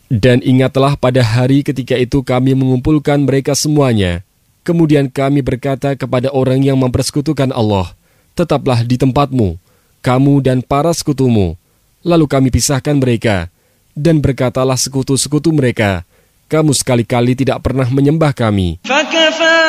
Dan ingatlah pada hari ketika itu kami mengumpulkan mereka semuanya. Kemudian kami berkata kepada orang yang mempersekutukan Allah, tetaplah di tempatmu, kamu dan para sekutumu. Lalu kami pisahkan mereka, dan berkatalah sekutu-sekutu mereka, kamu sekali-kali tidak pernah menyembah kami.